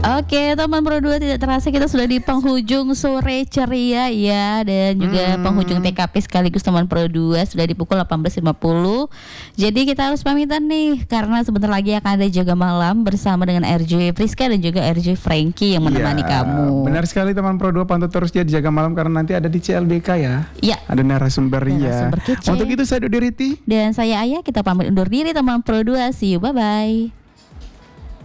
Oke, teman Pro 2, tidak terasa kita sudah di penghujung sore ceria ya, dan juga penghujung TKP sekaligus teman Pro 2 sudah di pukul 18.50. Jadi kita harus pamitan nih karena sebentar lagi akan ada Jaga Malam bersama dengan RJ Priska dan juga RJ Frankie yang menemani kamu. Benar sekali teman Pro 2, pantau terus ya di Jaga Malam karena nanti ada di CLBK ya. Iya. Ada narasumber ya. Kece. Untuk itu saya Dodi Riti dan saya Ayah, kita pamit undur diri teman Pro 2. See you, bye bye.